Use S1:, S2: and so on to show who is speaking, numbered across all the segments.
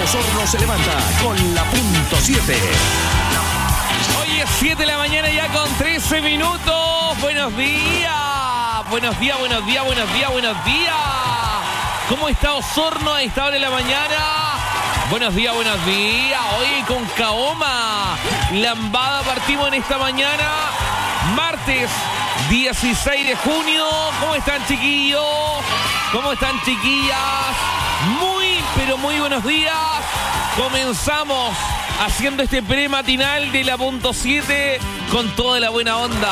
S1: Osorno se levanta con la punto 7.
S2: Hoy es 7 de la mañana ya con 13 minutos. Buenos días. Buenos días, buenos días, buenos días, buenos días. ¿Cómo está Osorno a esta hora de la mañana? Buenos días, buenos días. Hoy con Kaoma Lambada partimos en esta mañana. Martes 16 de junio. ¿Cómo están, chiquillos? ¿Cómo están, chiquillas? Muy, pero muy buenos días. Comenzamos haciendo este prematinal de la punto 7 con toda la buena onda,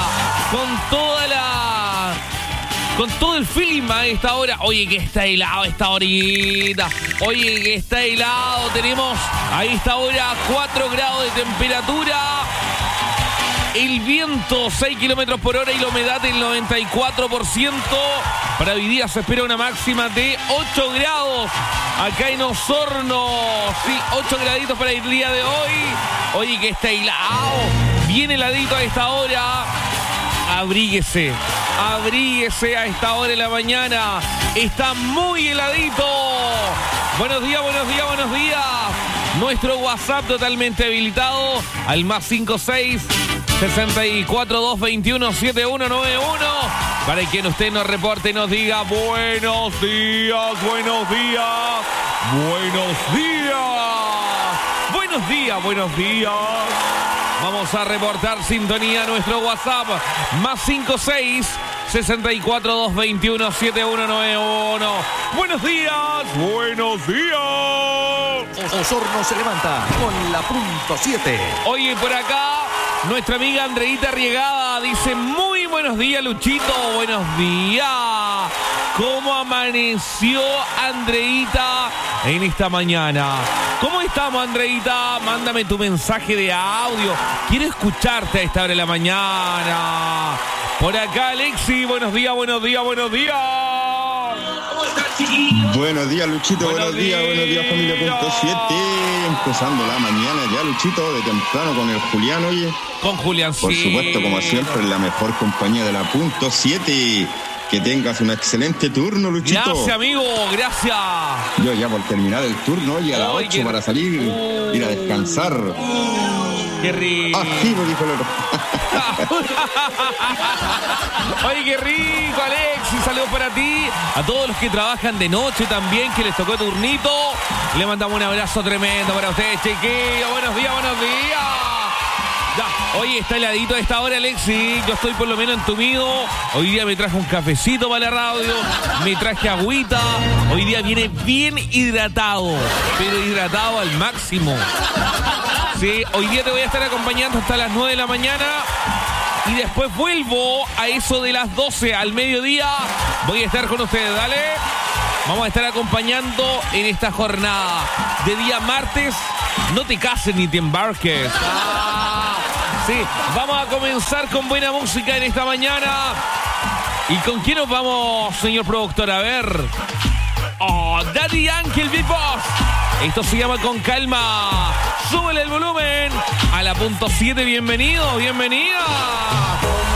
S2: con todo el feeling a esta hora. Oye, que está helado esta horita. Oye, que está helado. Tenemos a esta hora 4 grados de temperatura. El viento 6 kilómetros por hora y la humedad del 94%. Para hoy día se espera una máxima de 8 grados acá en Osorno. Sí, 8 graditos para el día de hoy. Oye, que está helado. Bien heladito a esta hora. Abríguese a esta hora de la mañana. Está muy heladito. Buenos días, buenos días, buenos días. Nuestro WhatsApp totalmente habilitado al +56 64 221 7191 para que usted nos reporte y nos diga buenos días, buenos días, buenos días, buenos días, buenos días. Vamos a reportar sintonía a nuestro WhatsApp +56 64 221 7191. Buenos días, buenos días.
S1: Osorno se levanta con la punto 7.
S2: Oye, por acá nuestra amiga Andreita Riegada dice muy buenos días, Luchito, buenos días. ¿Cómo amaneció Andreita en esta mañana? ¿Cómo estamos, Andreita? Mándame tu mensaje de audio. Quiero escucharte a esta hora de la mañana. Por acá, Alexi, buenos días, buenos días, buenos días.
S3: Buenos días, Luchito, buenos días, familia punto 7. Empezando la mañana ya, Luchito, de temprano con el Julián, oye.
S2: Con Julián,
S3: por supuesto, como siempre, en la mejor compañía de la punto 7. Que tengas un excelente turno, Luchito.
S2: Gracias, amigo, gracias.
S3: Yo ya por terminar el turno, oye, a las 8 para salir, ir a descansar.
S2: Qué rico.
S3: Así lo dijo el otro.
S2: Oye, qué rico, Alexis. Saludos para ti. A todos los que trabajan de noche también, que les tocó turnito. Le mandamos un abrazo tremendo para ustedes, chiquillos. Buenos días, buenos días. Ya, hoy está heladito a esta hora, Alexis. Yo estoy por lo menos entumido. Hoy día me traje un cafecito para la radio. Me traje agüita. Hoy día viene bien hidratado. Pero hidratado al máximo. Sí, hoy día te voy a estar acompañando hasta las 9 de la mañana. Y después vuelvo a eso de las 12 al mediodía. Voy a estar con ustedes, dale. Vamos a estar acompañando en esta jornada de día martes. No te cases ni te embarques. Sí, vamos a comenzar con buena música en esta mañana. ¿Y con quién nos vamos, señor productor? A ver. Oh, Daddy Yankee, el Big Boss. Esto se llama Con Calma. Súbele el volumen a la punto 7. Bienvenido, bienvenida.